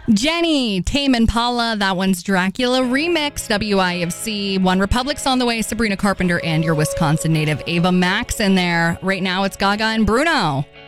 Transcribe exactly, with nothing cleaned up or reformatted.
Jenny, Tame Impala, that one's Dracula Remix, W I F C. One Republic's on the way, Sabrina Carpenter, and your Wisconsin native Ava Max in there. Right now, it's Gaga and Bruno.